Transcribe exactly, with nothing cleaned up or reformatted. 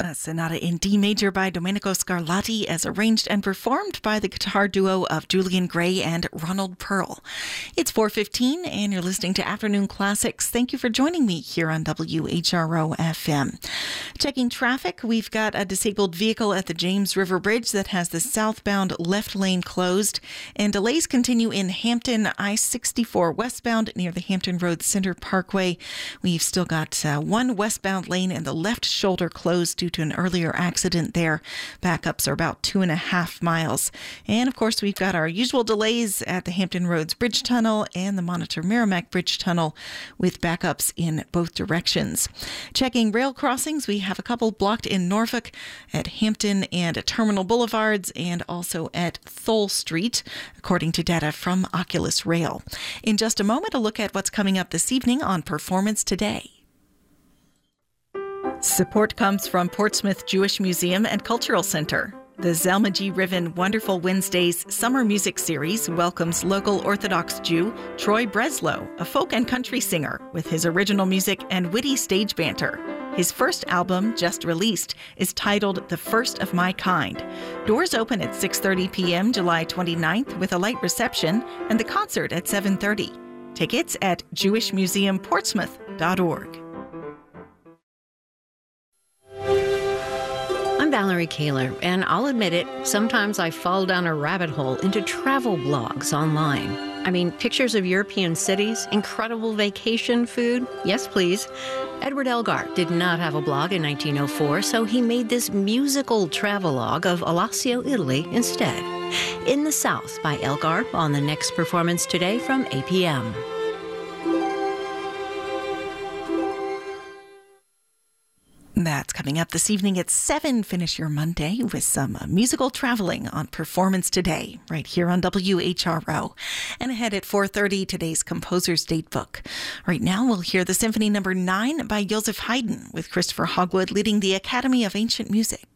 A sonata in D major by Domenico Scarlatti, as arranged and performed by the guitar duo of Julian Gray and Ronald Pearl. It's four fifteen, and you're listening to Afternoon Classics. Thank you for joining me here on W H R O F M. Checking traffic, we've got a disabled vehicle at the James River Bridge that has the southbound left lane closed, and delays continue in Hampton I sixty-four westbound near the Hampton Road Center Parkway. We've still got uh, one westbound lane and the left shoulder closed due to an earlier accident there. Backups are about two and a half miles. And of course, we've got our usual delays at the Hampton Roads Bridge Tunnel and the Monitor Merrimack Bridge Tunnel with backups in both directions. Checking rail crossings, we have a couple blocked in Norfolk at Hampton and Terminal Boulevards and also at Thole Street, according to data from Oculus Rail. In just a moment, a look at what's coming up this evening on Performance Today. Support comes from Portsmouth Jewish Museum and Cultural Center. The Zelma G. Riven Wonderful Wednesdays Summer Music Series welcomes local Orthodox Jew Troy Breslow, a folk and country singer, with his original music and witty stage banter. His first album, just released, is titled The First of My Kind. Doors open at six thirty p.m. July twenty-ninth with a light reception and the concert at seven thirty. Tickets at jewish museum portsmouth dot org. I'm Valerie Kaler, and I'll admit it, sometimes I fall down a rabbit hole into travel blogs online. I mean, pictures of European cities, incredible vacation food. Yes, please. Edward Elgar did not have a blog in nineteen oh four, so he made this musical travelogue of Alassio, Italy instead. In the South by Elgar on the next Performance Today from eight p.m. That's coming up this evening at seven. Finish your Monday with some uh, musical traveling on Performance Today, right here on W H R O. And ahead at four thirty, today's Composer's Datebook. Right now, we'll hear the Symphony Number nine by Joseph Haydn, with Christopher Hogwood leading the Academy of Ancient Music.